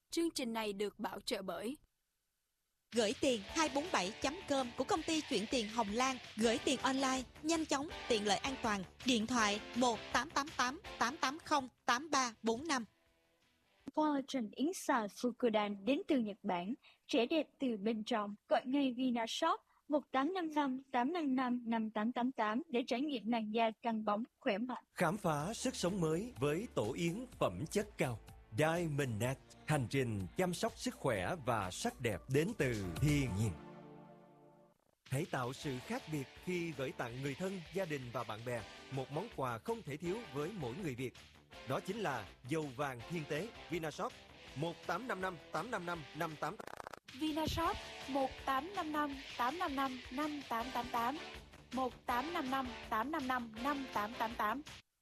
Chương trình này được bảo trợ bởi Gửi tiền 247.com của công ty chuyển tiền Hồng Lan. Gửi tiền online, nhanh chóng, tiện lợi an toàn. Điện thoại 1-888-880-8345. Collagen Inside Fukudan đến từ Nhật Bản. Trẻ đẹp từ bên trong. Gọi ngay Vinashop 1855-855-5888 để trải nghiệm làn da căng bóng, khỏe mạnh. Khám phá sức sống mới với tổ yến phẩm chất cao. Diamond Net, hành trình chăm sóc sức khỏe và sắc đẹp đến từ thiên nhiên. Hãy tạo sự khác biệt khi gửi tặng người thân, gia đình và bạn bè một món quà không thể thiếu với mỗi người Việt. Đó chính là dầu vàng hiên tế Vinashop 1855-855-588. Vinashop 1855-855-5888 1855-855-5888.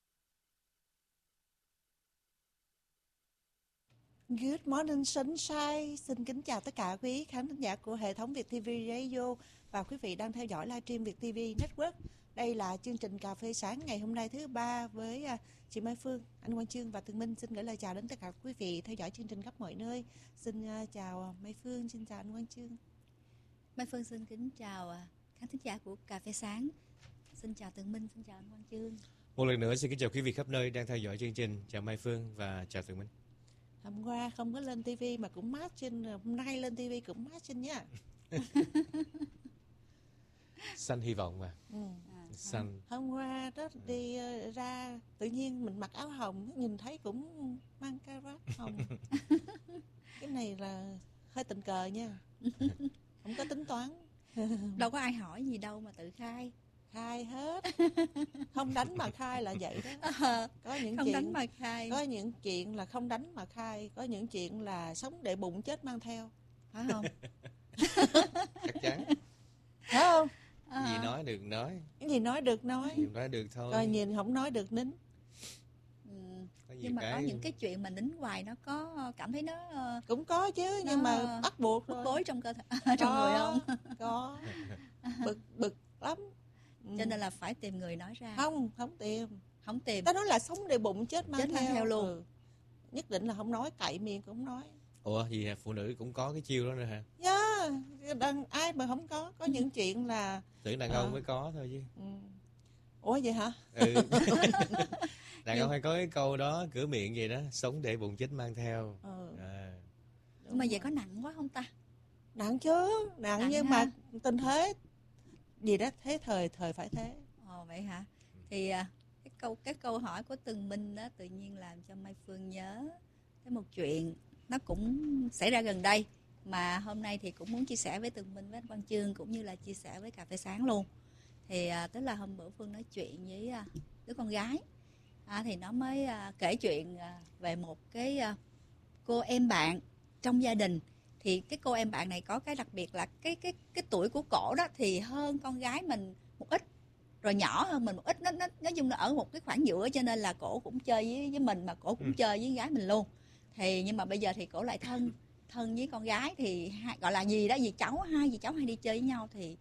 Good morning sunshine. Xin kính chào tất cả quý khán thính giả của hệ thống Việt TV Radio và quý vị đang theo dõi livestream Việt TV Network. Đây là chương trình cà phê sáng ngày hôm nay thứ ba với chị Mai Phương, anh Quang Chương và Tường Minh. Xin gửi lời chào đến tất cả quý vị theo dõi chương trình khắp mọi nơi. Xin chào Mai Phương, xin chào anh Quang Chương. Mai Phương xin kính chào khán thính giả của cà phê sáng. Xin chào Tường Minh, xin chào anh Quang Chương. Một lần nữa xin kính chào quý vị khắp nơi đang theo dõi chương trình. Chào Mai Phương và chào Tường Minh. Hôm qua không có lên TV mà cũng matching, hôm nay lên TV cũng matching nha. Xanh hy vọng mà. Xanh. Hôm qua đó đi ra tự nhiên mình mặc áo hồng, nhìn thấy cũng mang cà vạt hồng. Cái này là hơi tình cờ nha. Không có tính toán. Đâu có ai hỏi gì đâu mà tự khai. Khai hết. Không đánh mà khai là vậy đó. Có những không chuyện đánh mà khai. Có những chuyện là không đánh mà khai. Có những chuyện là sống để bụng chết mang theo. Phải không? Chắc chắn. Phải không? Gì nói được nói. Cái gì nói được nói. Gì nói được thôi. Coi nhìn không nói được nín. Nhưng mà có những cái chuyện mà nín hoài nó có cảm thấy nó cũng có chứ, nhưng mà bắt buộc rồi. Bức bối trong cơ thể, trong người không? Có. Bực lắm. Cho nên là phải tìm người nói ra. Không tìm. Ta nói là sống để bụng chết mang theo luôn. Nhất định là không nói, cậy miệng cũng không nói. Ủa gì phụ nữ cũng có cái chiêu đó nữa hả? Ai mà không có những chuyện là tưởng đàn ông mới có thôi chứ. Ủa vậy hả? Đàn ông hay có cái câu đó, cửa miệng gì đó, sống để bụng chết mang theo. Nhưng mà vậy có nặng quá không ta? Nặng chứ, nặng nhưng mà tình thế gì đó, thế thời phải thế. Vậy hả? Thì cái câu hỏi của Tường Minh đó tự nhiên làm cho Mai Phương nhớ cái một chuyện nó cũng xảy ra gần đây mà hôm nay thì cũng muốn chia sẻ với Tường Minh với anh Quang Chương cũng như là chia sẻ với cà phê sáng luôn. Thì tức là hôm bữa Phương nói chuyện với đứa con gái thì nó mới kể chuyện về một cái cô em bạn trong gia đình. Thì cái cô em bạn này có cái đặc biệt là cái tuổi của cổ đó thì hơn con gái mình một ít, rồi nhỏ hơn mình một ít, nó nói chung là ở một cái khoảng giữa, cho nên là cổ cũng chơi với mình mà cổ cũng chơi với gái mình luôn. Thì nhưng mà bây giờ thì cổ lại thân với con gái thì gọi là gì đó, dì cháu hai đi chơi với nhau. Thì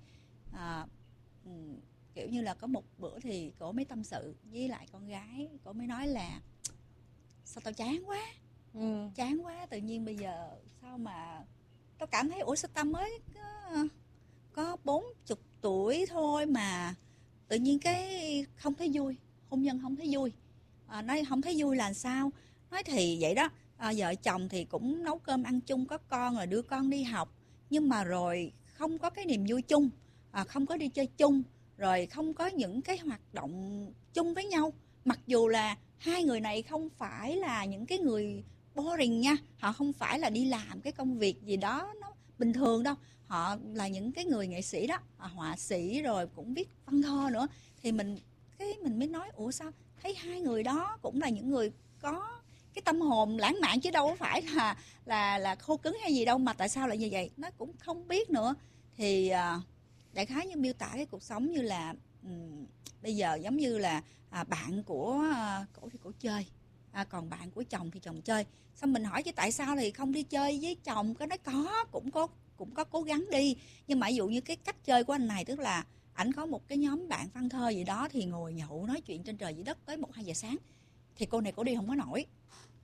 kiểu như là có một bữa thì cổ mới tâm sự với lại con gái, cổ mới nói là sao tao chán quá, tự nhiên bây giờ sao mà tao cảm thấy ủa sao tao mới có 40 tuổi thôi mà tự nhiên cái không thấy vui, hôn nhân không thấy vui. Nói không thấy vui là sao? Nói thì vậy đó, vợ chồng thì cũng nấu cơm ăn chung, có con rồi đưa con đi học, nhưng mà rồi không có cái niềm vui chung, không có đi chơi chung, rồi không có những cái hoạt động chung với nhau. Mặc dù là hai người này không phải là những cái người boring nha, họ không phải là đi làm cái công việc gì đó nó bình thường đâu, họ là những cái người nghệ sĩ đó, họa sĩ rồi cũng viết văn thơ nữa. Thì mình mới nói ủa sao thấy hai người đó cũng là những người có cái tâm hồn lãng mạn chứ đâu có phải là khô cứng hay gì đâu, mà tại sao lại như vậy nó cũng không biết nữa. Thì đại khái như miêu tả cái cuộc sống như là bây giờ giống như là bạn của cổ thì cổ chơi, còn bạn của chồng thì chồng chơi. Xong mình hỏi chứ tại sao thì không đi chơi với chồng? Cái nói cũng có cố gắng đi, nhưng mà ví dụ như cái cách chơi của anh này tức là ảnh có một cái nhóm bạn văn thơ gì đó thì ngồi nhậu nói chuyện trên trời dưới đất tới 1-2 giờ sáng. Thì cô này cổ đi không có nổi,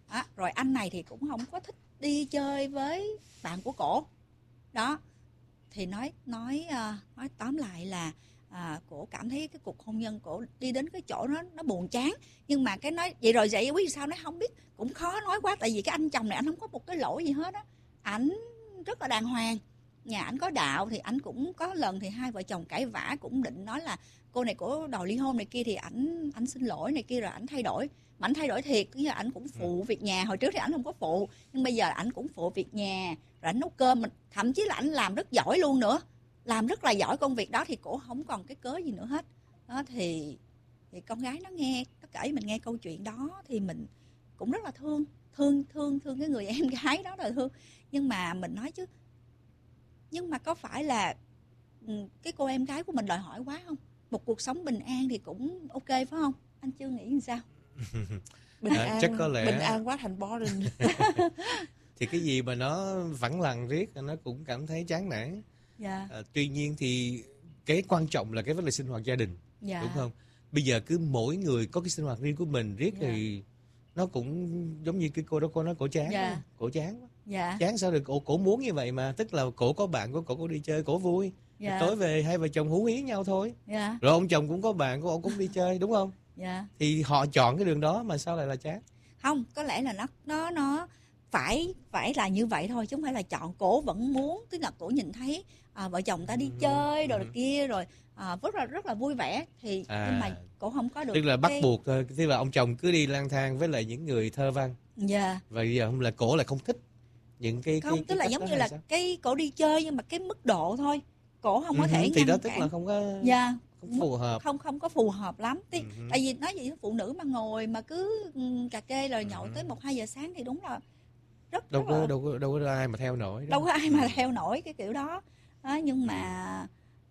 Đó, rồi anh này thì cũng không có thích đi chơi với bạn của cổ. Đó, thì nói tóm lại là cổ cảm thấy cái cuộc hôn nhân cổ đi đến cái chỗ nó buồn chán. Nhưng mà cái nói vậy rồi giải quyết sao nó không biết, cũng khó nói quá. Tại vì cái anh chồng này anh không có một cái lỗi gì hết á, ảnh rất là đàng hoàng, nhà ảnh có đạo. Thì ảnh cũng có lần thì hai vợ chồng cãi vã, cũng định nói là cô này cổ đòi ly hôn này kia, thì ảnh xin lỗi này kia, rồi ảnh thay đổi. Mà ảnh thay đổi thiệt, tức là ảnh cũng phụ việc nhà. Hồi trước thì ảnh không có phụ, nhưng bây giờ ảnh cũng phụ việc nhà, rồi ảnh nấu cơm, thậm chí là ảnh làm rất giỏi luôn nữa, làm rất là giỏi công việc đó. Thì cổ không còn cái cớ gì nữa hết đó. Thì con gái nó nghe, nó kể mình nghe câu chuyện đó, thì mình cũng rất là thương cái người em gái đó là thương. Nhưng mà mình nói chứ, nhưng mà có phải là cái cô em gái của mình đòi hỏi quá không? Một cuộc sống bình an thì cũng ok phải không? Anh chưa nghĩ như sao? Bình an, chắc có lẽ bình an quá thành boring. thì cái gì mà nó vắng lặng riết nó cũng cảm thấy chán nản. Dạ. Tuy nhiên thì cái quan trọng là cái vấn đề sinh hoạt gia đình, Dạ. đúng không? Bây giờ cứ mỗi người có cái sinh hoạt riêng của mình riết Dạ. thì nó cũng giống như cái cô đó, cô nói cổ chán. Dạ. Cổ chán quá. Dạ. Chán sao được, cổ muốn như vậy mà, tức là cổ có bạn của cổ đi chơi, cổ vui. Dạ. Tối về hai vợ chồng hú hí nhau thôi. Dạ. Rồi ông chồng cũng có bạn của ông cũng đi chơi, đúng không? Dạ. Thì họ chọn cái đường đó mà sao lại là chán? Không, có lẽ là nó phải là như vậy thôi, chứ không phải là chọn. Cổ vẫn muốn, tức là cổ nhìn thấy vợ chồng ta đi chơi rồi kia, rồi rất là vui vẻ, thì nhưng mà cổ không có được. Tức là bắt buộc thôi, tức là ông chồng cứ đi lang thang với lại những người thơ văn. Dạ. Và bây giờ không là cổ lại không thích những cái không, tức là cách giống đó như là sao? cái cổ đi chơi nhưng mà cái mức độ thôi, cổ không có thể thì ngăn đó cản. tức là không có, dạ, không phù hợp, không có phù hợp lắm. Tại vì nói gì phụ nữ mà ngồi mà cứ cà kê rồi nhậu tới 1-2 giờ sáng thì đúng là đâu có ai mà theo nổi. Đâu có ai mà theo nổi cái kiểu đó. Nhưng mà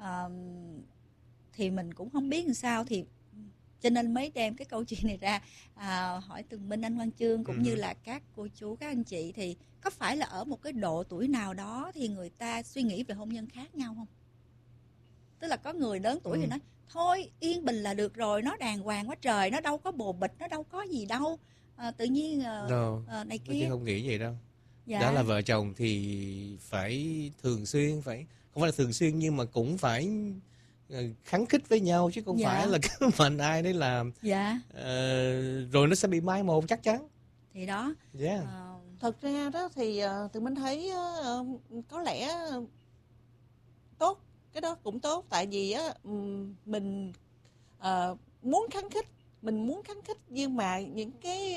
thì mình cũng không biết làm sao, thì cho nên mới đem cái câu chuyện này ra hỏi Tường Minh, anh Quang Chương cũng như là các cô chú, các anh chị, thì có phải là ở một cái độ tuổi nào đó thì người ta suy nghĩ về hôn nhân khác nhau không? Tức là có người lớn tuổi thì nói thôi yên bình là được rồi, nó đàng hoàng quá trời, nó đâu có bồ bịch, nó đâu có gì đâu, tự nhiên này kia. Chứ không nghĩ vậy đâu. Dạ. Đó là vợ chồng thì phải thường xuyên, phải không phải là thường xuyên nhưng mà cũng phải khắng khích với nhau, chứ không phải là cứ mạnh ai đấy làm. Dạ. Rồi nó sẽ bị mai một chắc chắn. Thì đó. Yeah. Thật ra đó thì tụi mình thấy có lẽ tốt, cái đó cũng tốt. Tại vì mình muốn khắng khích, nhưng mà những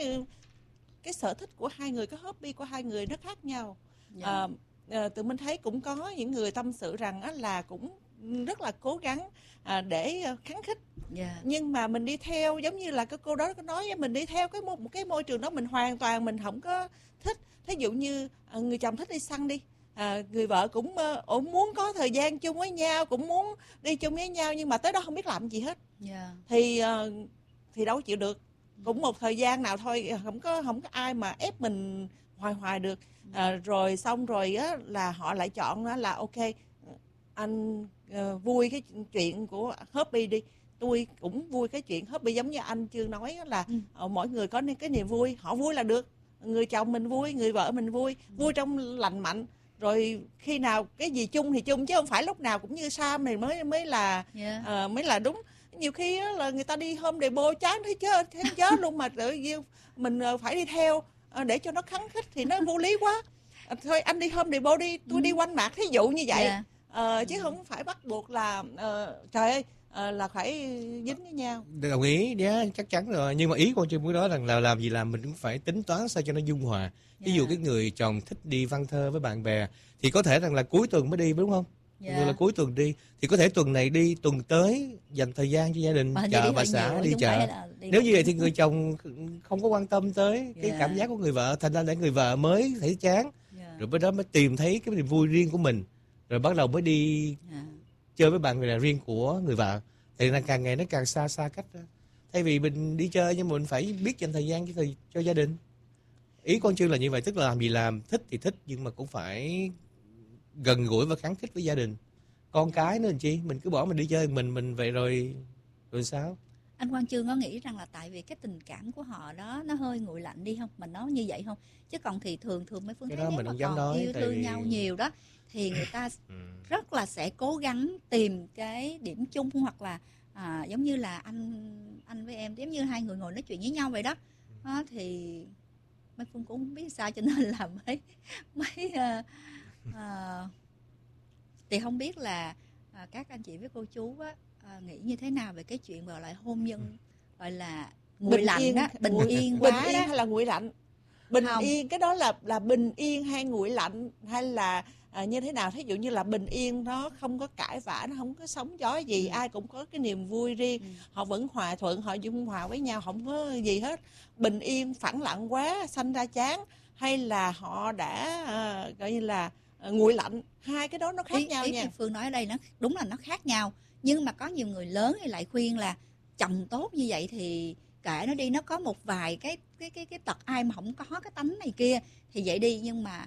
cái sở thích của hai người, cái hobby của hai người nó khác nhau. Tụi mình thấy cũng có những người tâm sự rằng là cũng rất là cố gắng để khắng khích. Nhưng mà mình đi theo, giống như là cái cô đó có nói, mình đi theo một cái môi trường đó mình hoàn toàn mình không có thích. Thí dụ như người chồng thích đi săn đi, người vợ cũng muốn có thời gian chung với nhau, cũng muốn đi chung với nhau, nhưng mà tới đó không biết làm gì hết. Thì đâu chịu được. Cũng một thời gian nào thôi, không có ai mà ép mình hoài được. Rồi xong rồi á, là họ lại chọn là ok, anh vui cái chuyện của hobby đi, tôi cũng vui cái chuyện hobby. Giống như anh Chương nói là mỗi người có cái niềm vui, họ vui là được. Người chồng mình vui, người vợ mình vui trong lành mạnh. Rồi khi nào cái gì chung thì chung, chứ không phải lúc nào cũng như Sam này mới là đúng. Nhiều khi là người ta đi Home Depot chán thấy chết luôn, mà tự nhiên mình phải đi theo để cho nó khắng khích thì nó vô lý quá. Thôi anh đi Home Depot đi, tôi đi quanh mạc, thí dụ như vậy. Chứ không phải bắt buộc là trời ơi là phải dính với nhau. Đồng ý, chắc chắn rồi. Nhưng mà ý con Trương muốn nói rằng là làm gì làm mình cũng phải tính toán sao cho nó dung hòa. Ví dụ cái người chồng thích đi văn thơ với bạn bè thì có thể rằng là cuối tuần mới đi, đúng không? Người là cuối tuần đi thì có thể tuần này đi, tuần tới dành thời gian cho gia đình, chợ bà xã, đi chợ. Nếu như vậy thì người chồng không có quan tâm tới cái cảm giác của người vợ, thành ra để người vợ mới thấy chán. Rồi mới đó mới tìm thấy cái niềm vui riêng của mình, rồi bắt đầu mới đi chơi với bạn bè riêng của người vợ. Thì là càng ngày nó càng xa cách đó. Thay vì mình đi chơi nhưng mà mình phải biết dành thời gian cho gia đình. Ý con Trương là như vậy, tức là làm gì làm, thích thì thích nhưng mà cũng phải gần gũi và khắng khích với gia đình. Con cái nữa làm chi, mình cứ bỏ mình đi chơi mình vậy rồi sao? anh Quang Chương có nghĩ rằng là tại vì cái tình cảm của họ đó nó hơi nguội lạnh đi không? Mình nói như vậy không? Chứ còn thì thường mấy Phương cái thấy đó nếu mình mà không dám còn nói, yêu tại thương vì nhau nhiều đó thì người ta rất là sẽ cố gắng tìm cái điểm chung, hoặc là giống như là anh với em, giống như hai người ngồi nói chuyện với nhau vậy đó. Thì mấy Phương cũng không biết sao, cho nên là mấy thì không biết là các anh chị với cô chú á, nghĩ như thế nào về cái chuyện gọi là hôn nhân gọi là nguội lạnh đó, bình yên quá bình yên đó. hay là nguội lạnh? Bình Không. yên, cái đó là bình yên hay nguội lạnh, hay là như thế nào? Thí dụ như là bình yên, nó không có cãi vã, nó không có sóng gió gì, ai cũng có cái niềm vui riêng, họ vẫn hòa thuận, họ dung hòa với nhau, không có gì hết. Bình yên phẳng lặng quá, sanh ra chán, hay là họ đã gọi như là nguội lạnh? Hai cái đó nó khác nhau nha. Ý Phương nói ở đây nó đúng là nó khác nhau, nhưng mà có nhiều người lớn thì lại khuyên là chồng tốt như vậy thì kệ nó đi, nó có một vài cái tật, ai mà không có cái tánh này kia thì vậy đi, nhưng mà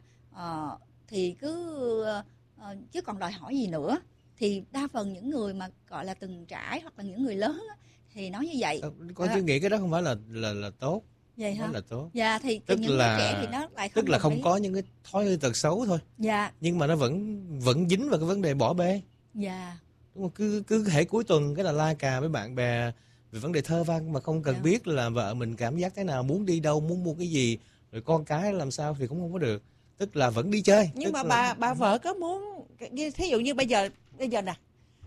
thì cứ chứ còn đòi hỏi gì nữa. Thì đa phần những người mà gọi là từng trải hoặc là những người lớn á, thì nói như vậy. Con chưa nghĩ cái đó không phải là tốt. Vậy hả? Là tốt. Dạ, thì tức những là trẻ thì nó lại không, tức là không có những cái thói hư tật xấu thôi. Dạ. Nhưng mà nó vẫn dính vào cái vấn đề bỏ bê. Dạ. Đúng không? Cứ hễ cuối tuần cái là la cà với bạn bè về vấn đề thơ văn, mà không cần biết là vợ mình cảm giác thế nào, muốn đi đâu, muốn mua cái gì, rồi con cái làm sao thì cũng không có được. Tức là vẫn đi chơi. Nhưng mà bà vợ có muốn, thí dụ như bây giờ nè,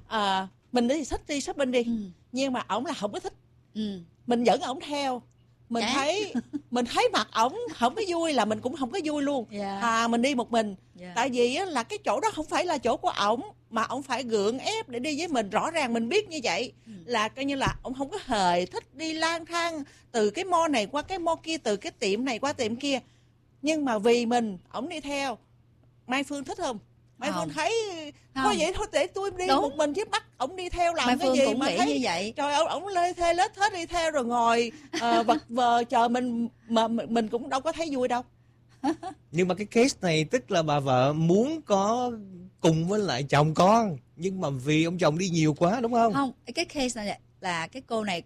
mình đi thích đi shopping đi, nhưng mà ổng là không có thích, mình dẫn ổng theo, mình thấy mặt ổng không có vui là mình cũng không có vui luôn. Mình đi một mình, tại vì là cái chỗ đó không phải là chỗ của ổng, mà ổng phải gượng ép để đi với mình. Rõ ràng mình biết như vậy là coi như là ổng không có hề thích đi lang thang từ cái mall này qua cái mall kia, từ cái tiệm này qua tiệm kia, nhưng mà vì mình ổng đi theo. Mai Phương thích không? Mai Phương thấy thôi vậy thôi, để tôi đi một mình, chứ bắt ổng đi theo làm Mai cái Phương gì cũng mà nghĩ thấy như vậy. Trời ơi, ổng lê thê lết hết đi theo rồi ngồi vật vờ chờ mình, mà mình cũng đâu có thấy vui đâu. Nhưng mà cái case này tức là bà vợ muốn có cùng với lại chồng con, nhưng mà vì ông chồng đi nhiều quá, đúng không? Không, cái case này là cái cô này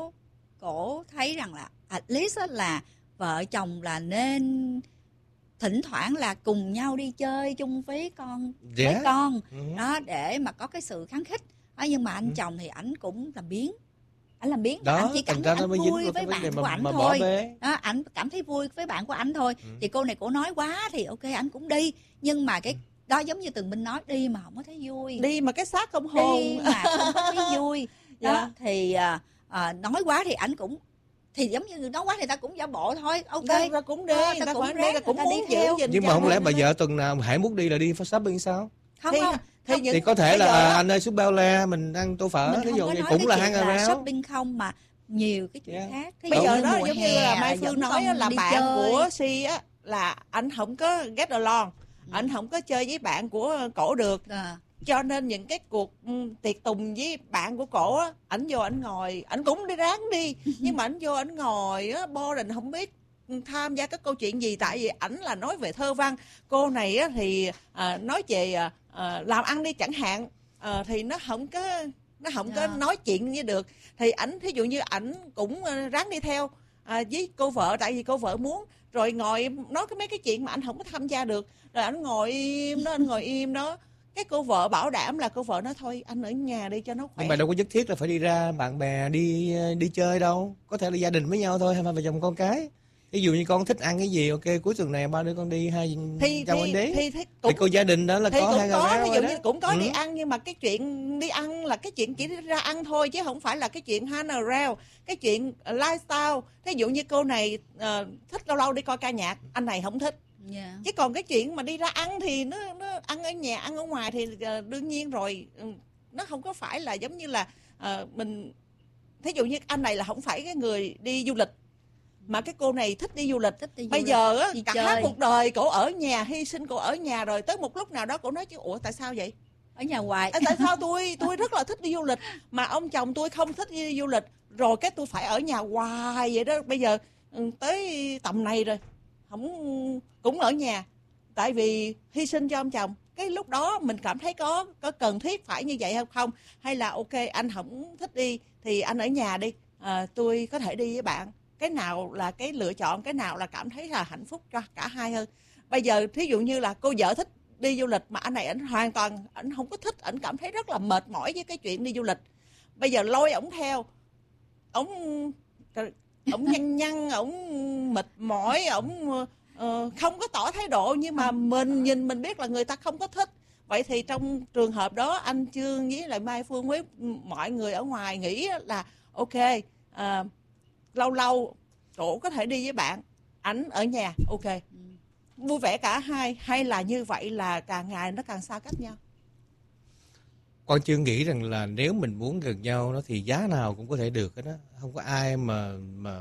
cổ thấy rằng là at least là vợ chồng là nên thỉnh thoảng là cùng nhau đi chơi chung với con, với con đó, để mà có cái sự kháng khích đó. Nhưng mà anh chồng thì ảnh cũng làm biếng, đó, ảnh chỉ cảm thấy ảnh vui với bạn của ảnh thôi đó, ảnh cảm thấy vui với bạn của ảnh thôi. Thì cô này cổ nói quá thì ok, ảnh cũng đi, nhưng mà cái đó giống như Tường Minh nói, đi mà không có thấy vui, đi mà cái xác không hồn, đi mà không có thấy vui đó. Thì nói quá thì ảnh cũng, thì giống như nói quá thì ta cũng giả bộ thôi, ok, ta cũng đi, ta cũng muốn đi theo. giữ. Nhưng mà không lẽ bà vợ tuần nào hãy muốn đi là đi shopping sao? Không. Thì có thể là anh ơi xuống Bao Le mình ăn tô phở, ví dụ vậy cũng là hang around shopping không, mà nhiều cái chuyện khác. Bây giờ đó giống như là Mai Phương nói là bạn chơi của Si á, là anh không có get along, anh không có chơi với bạn của cổ được, cho nên những cái cuộc tiệc tùng với bạn của cổ á, ảnh vô ảnh ngồi, ảnh cũng đi ráng đi nhưng mà ảnh vô ảnh ngồi á, boring, không biết tham gia cái câu chuyện gì. Tại vì ảnh là nói về thơ văn, cô này á thì nói về làm ăn đi chẳng hạn, thì nó không có nói chuyện như được. Thì ảnh thí dụ như ảnh cũng ráng đi theo với cô vợ, tại vì cô vợ muốn, rồi ngồi nói mấy cái chuyện mà anh không có tham gia được, rồi ảnh ngồi im đó. Cái cô vợ bảo đảm là cô vợ nói thôi anh ở nhà đi cho nó khỏe. Nhưng mà đâu có nhất thiết là phải đi ra bạn bè đi chơi đâu, có thể là gia đình với nhau thôi, hai vợ chồng con cái. Ví dụ như con thích ăn cái gì, ok cuối tuần này ba đứa con đi hai chồng anh đi. Thì cô gia đình đó là có hai người ví dụ như cũng có đi ăn, nhưng mà cái chuyện đi ăn là cái chuyện chỉ đi ra ăn thôi, chứ không phải là cái chuyện hang around, cái chuyện lifestyle. Ví dụ như cô này thích lâu lâu đi coi ca nhạc, anh này không thích. Chứ còn cái chuyện mà đi ra ăn thì nó ăn ở nhà, ăn ở ngoài thì đương nhiên rồi, nó không có phải là giống như là mình. Thí dụ như anh này là không phải cái người đi du lịch, mà cái cô này thích đi du lịch. Bây giờ á, cả cuộc đời cổ ở nhà, hy sinh cổ ở nhà, rồi tới một lúc nào đó cổ nói chứ ủa tại sao vậy, ở nhà hoài, tại sao tôi rất là thích đi du lịch mà ông chồng tôi không thích đi du lịch, rồi cái tôi phải ở nhà hoài vậy đó. Bây giờ tới tầm này rồi cũng ở nhà, tại vì hy sinh cho ông chồng. Cái lúc đó mình cảm thấy có cần thiết phải như vậy hay không, hay là ok anh không thích đi thì anh ở nhà đi, tôi có thể đi với bạn, cái nào là cái lựa chọn, cái nào là cảm thấy là hạnh phúc cho cả hai hơn. Bây giờ thí dụ như là cô vợ thích đi du lịch mà anh này ảnh hoàn toàn ảnh không có thích, ảnh cảm thấy rất là mệt mỏi với cái chuyện đi du lịch. Bây giờ lôi ổng theo, ổng nhăn, ổng mệt mỏi, ổng không có tỏ thái độ, nhưng mà mình nhìn mình biết là người ta không có thích. Vậy thì trong trường hợp đó anh Chương với lại Mai Phương với mọi người ở ngoài nghĩ là ok, lâu lâu cổ có thể đi với bạn, ảnh ở nhà, ok, vui vẻ cả hai, hay là như vậy là càng ngày nó càng xa cách nhau? Con Chương nghĩ rằng là nếu mình muốn gần nhau đó thì giá nào cũng có thể được đó. Không có ai mà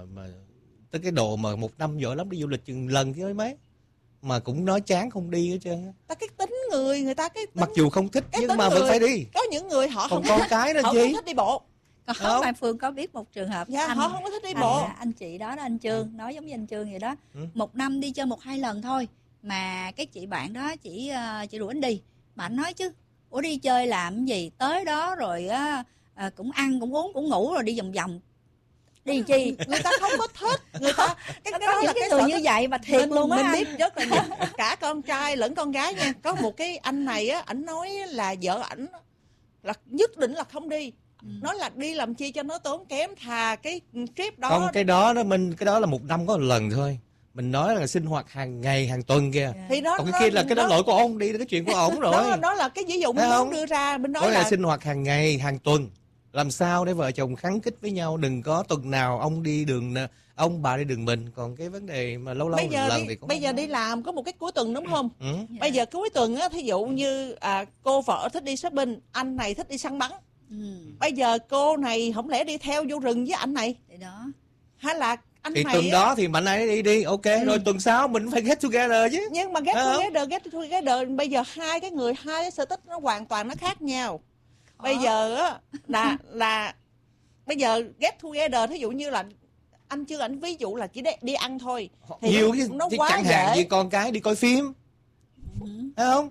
tới cái độ mà 1 năm giỏi lắm đi du lịch chừng lần chứ mấy mà cũng nói chán không đi hết trơn. Cái tính người ta cái tính, mặc dù không thích nhưng mà vẫn phải đi. Có những người họ không có cái đó họ chi không thích đi bộ. Còn Mai Phương có biết một trường hợp họ không có thích đi bộ. Anh chị đó anh Chương nói giống như anh Chương vậy đó. 1 năm đi chơi 1-2 lần thôi mà cái chị bạn đó chỉ rủ anh đi, mà anh nói chứ ủa đi chơi làm cái gì, tới đó rồi cũng ăn cũng uống cũng ngủ rồi đi vòng vòng đi chi. Người ta không có thích, người ta cái đó là cái người như vậy mà thiệt luôn á. Mình biết rất là nhiều, cả con trai lẫn con gái nha. Có một cái anh này á, ảnh nói là vợ ảnh là nhất định là không đi. Nói là đi làm chi cho nó tốn kém, thà cái trip đó. Không, cái đó cái đó là 1 năm có 1 lần thôi. Mình nói là sinh hoạt hàng ngày hàng tuần kia. Thì đó, còn cái kia là cái đó lỗi của ông đi, cái chuyện của ổng rồi. Đó là cái ví dụ mình muốn đưa ra, mình nói là sinh hoạt hàng ngày hàng tuần. Làm sao để vợ chồng khắng khích với nhau, đừng có tuần nào ông đi đường ông bà đi đường mình, còn cái vấn đề mà lâu lâu một lần thì cũng bây giờ đi làm có một cái cuối tuần đúng không? Bây giờ cuối tuần á, thí dụ như cô vợ thích đi shopping, anh này thích đi săn bắn. Bây giờ cô này không lẽ đi theo vô rừng với anh này? Đó. Hay là anh thì này tuần đó thì mạnh này đi ok, rồi tuần sau mình phải get together chứ. Nhưng mà get together bây giờ hai cái sở thích nó hoàn toàn nó khác nhau. Bây giờ á là bây giờ get together, thí dụ như là anh Chương ảnh ví dụ là chỉ đi ăn thôi thì nhiều nó cái quá chẳng dễ. hạn như con cái đi coi phim, thấy không?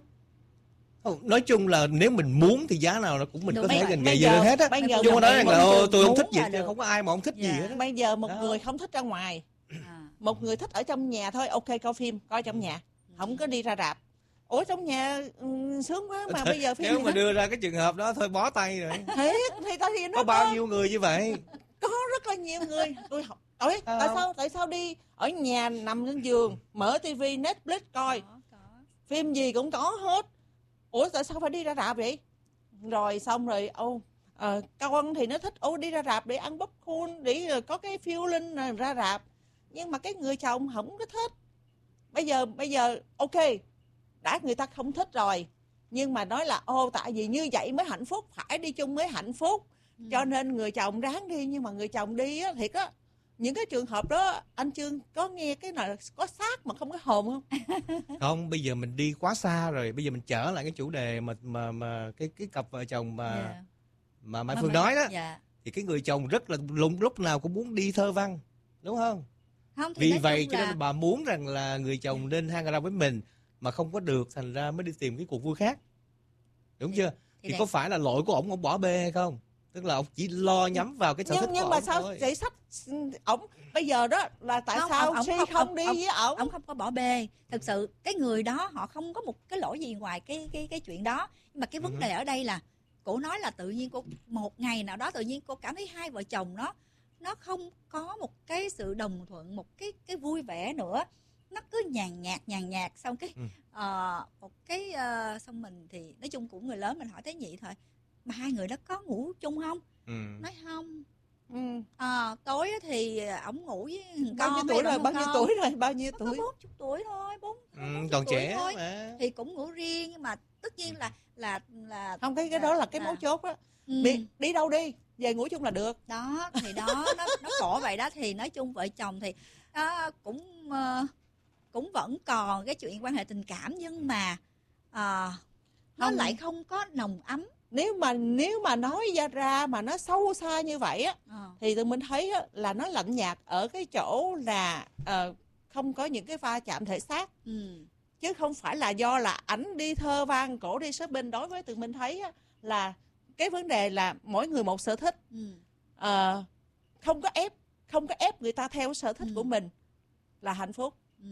Nói chung là nếu mình muốn thì giá nào nó cũng mình có thể gần ngày giờ hết á. Nhưng mà nói rằng là tôi không thích gì, không có ai mà không thích gì hết. Bây giờ một người không thích ra ngoài, một người thích ở trong nhà thôi, ok coi phim coi trong nhà, không có đi ra rạp. Ủa trong nhà sướng quá mà bây giờ phim nếu mà đưa ra cái trường hợp đó thôi bó tay rồi. Thì nó có bao nhiêu người như vậy? Có rất là nhiều người. Tôi hỏi tại sao đi ở nhà nằm trên giường mở tivi Netflix coi, phim gì cũng có hết. Ủa tại sao phải đi ra rạp vậy? Rồi xong rồi con thì nó thích đi ra rạp để ăn popcorn, để có cái feeling ra rạp. Nhưng mà cái người chồng không có thích. Bây giờ ok, đã người ta không thích rồi, nhưng mà nói là tại vì như vậy mới hạnh phúc, phải đi chung mới hạnh phúc, cho nên người chồng ráng đi. Nhưng mà người chồng đi á, thiệt á, những cái trường hợp đó anh Chương có nghe cái nào có xác mà không có hồn không? Không, bây giờ mình đi quá xa rồi, bây giờ mình trở lại cái chủ đề mà cái cặp vợ chồng mà Mai Phương nói đó. Thì cái người chồng rất là lúc nào cũng muốn đi thơ văn, đúng không? Vì vậy cho nên bà muốn rằng là người chồng nên hang ra với mình, mà không có được, thành ra mới đi tìm cái cuộc vui khác, đúng chưa? Thì có phải là lỗi của ông bỏ bê hay không? Tức là ông chỉ lo nhắm vào cái sở thích của ông. Nhưng mà sao giải sách ổng bây giờ đó là tại sao Si không đi với ổng? Ổng không có bỏ bê. Thực sự cái người đó họ không có một cái lỗi gì ngoài cái chuyện đó. Nhưng mà cái vấn đề ở đây là cổ nói là tự nhiên cô một ngày nào đó tự nhiên cô cảm thấy hai vợ chồng nó không có một cái sự đồng thuận, một cái vui vẻ nữa. Nó cứ nhàn nhạt xong cái một cái xong mình thì nói chung cũng người lớn mình hỏi Tế Nhị thôi, mà hai người đó có ngủ chung không? Nói không. Tối thì ổng ngủ với bao nhiêu tuổi rồi? Bao nhiêu tuổi? 40 tuổi thôi, còn trẻ thôi. Mà Thì cũng ngủ riêng, nhưng mà tất nhiên là không, cái đó là cái mấu chốt đó. Đi đâu đi, về ngủ chung là được. Đó thì đó nó khổ vậy đó. Thì nói chung vợ chồng thì cũng vẫn còn cái chuyện quan hệ tình cảm, nhưng mà nó lại không có nồng ấm. Nếu mà nói ra mà nó sâu xa như vậy á, thì tụi mình thấy á, là nó lạnh nhạt ở cái chỗ là không có những cái va chạm thể xác, chứ không phải là do là ảnh đi thơ văn, cổ đi shopping. Đối với tụi mình thấy á, là cái vấn đề là mỗi người một sở thích. không có ép người ta theo sở thích của mình là hạnh phúc.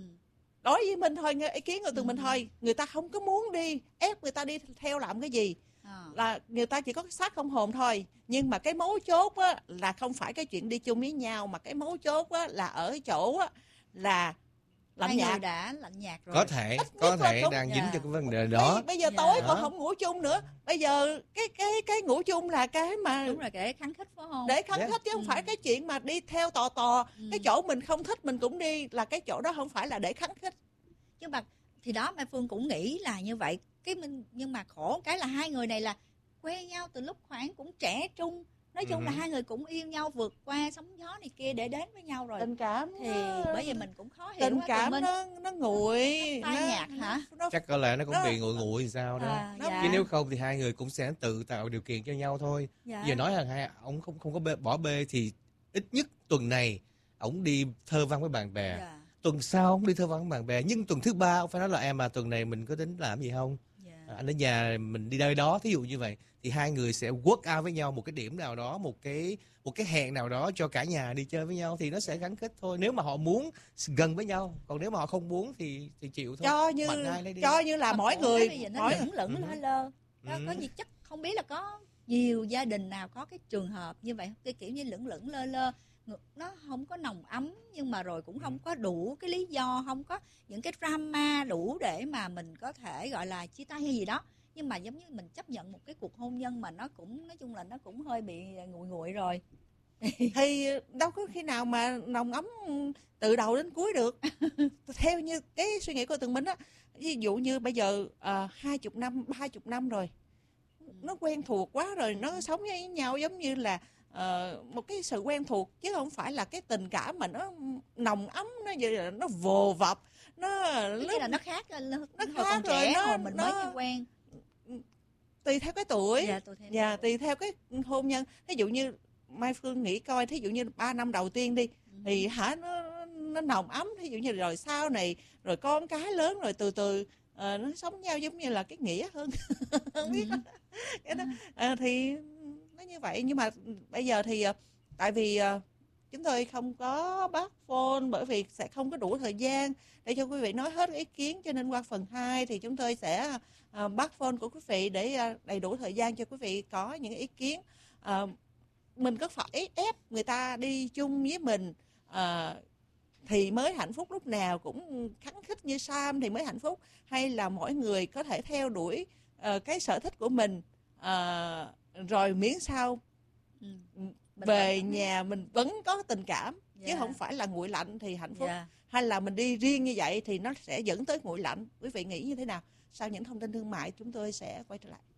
Đối với mình thôi, ý kiến của tụi mình thôi, người ta không có muốn đi ép người ta đi theo làm cái gì, là người ta chỉ có xác không hồn thôi. Nhưng mà cái mấu chốt á, là không phải cái chuyện đi chung với nhau, mà cái mấu chốt á, là ở chỗ á, là lạnh nhạt. Đã lạnh nhạt rồi. Có thể đang dính cho cái vấn đề đó. Bây giờ tối còn không ngủ chung nữa. Bây giờ cái ngủ chung là cái mà đúng rồi, để kháng khích phải không? Để kháng khích chứ không phải cái chuyện mà đi theo tò. Cái chỗ mình không thích mình cũng đi, là cái chỗ đó không phải là để kháng khích. Nhưng mà thì đó, Mai Phương cũng nghĩ là như vậy. Nhưng mà khổ cái là hai người này là quen nhau từ lúc khoảng cũng trẻ trung. Nói chung là hai người cũng yêu nhau, vượt qua sóng gió này kia để đến với nhau rồi. Tình cảm thì bởi vì mình cũng khó hiểu. Tình cảm nó nguội, nó nhạt hả? Chắc có lẽ nó cũng bị nguội thì sao đó. Chứ nếu không thì hai người cũng sẽ tự tạo điều kiện cho nhau thôi. Giờ nói là hai ông không có bỏ bê thì ít nhất tuần này ổng đi thơ văn với bạn bè. Tuần sau ông đi thơ văn với bạn bè, nhưng tuần thứ ba ông phải nói là em mà tuần này mình có tính làm gì không? Anh ở nhà mình đi nơi đó, thí dụ như vậy thì hai người sẽ work out với nhau một cái điểm nào đó, một cái hẹn nào đó cho cả nhà đi chơi với nhau thì nó sẽ gắn kết thôi. Nếu mà họ muốn gần với nhau, còn nếu mà họ không muốn thì chịu thôi. Cho như là mỗi người bây giờ nó lững lơ. Có gì chắc không biết là có nhiều gia đình nào có cái trường hợp như vậy, cái kiểu như lững lơ, nó không có nồng ấm, nhưng mà rồi cũng không có đủ cái lý do, không có những cái drama đủ để mà mình có thể gọi là chia tay hay gì đó. Nhưng mà giống như mình chấp nhận một cái cuộc hôn nhân mà nó cũng nói chung là nó cũng hơi bị nguội rồi. Thì đâu có khi nào mà nồng ấm từ đầu đến cuối được. Theo như cái suy nghĩ của Tường Minh á, ví dụ như bây giờ 20 năm, 30 năm rồi, nó quen thuộc quá rồi, nó sống với nhau giống như là một cái sự quen thuộc, chứ không phải là cái tình cảm mà nó nồng ấm, nó vồ vập, nó là nó khác, nó khác còn trẻ rồi mình mới chưa quen. Tùy theo cái tuổi, tùy theo cái hôn nhân. Ví dụ như Mai Phương nghĩ coi, thí dụ như 3 năm đầu tiên đi, thì nó nồng ấm, thí dụ như rồi sau này rồi con cái lớn rồi từ từ nó sống nhau giống như là cái nghĩa hơn. Không biết thì nó như vậy. Nhưng mà bây giờ thì tại vì chúng tôi không có bắt phone, bởi vì sẽ không có đủ thời gian để cho quý vị nói hết ý kiến, cho nên qua phần 2 thì chúng tôi sẽ bắt phone của quý vị để đầy đủ thời gian cho quý vị có những ý kiến. Mình có phải ép người ta đi chung với mình thì mới hạnh phúc, lúc nào cũng khắng khích như Sam thì mới hạnh phúc, hay là mỗi người có thể theo đuổi cái sở thích của mình, rồi miễn sao về nhà mình vẫn có tình cảm, chứ không phải là nguội lạnh thì hạnh phúc. Hay là mình đi riêng như vậy thì nó sẽ dẫn tới nguội lạnh. Quý vị nghĩ như thế nào? Sau những thông tin thương mại chúng tôi sẽ quay trở lại.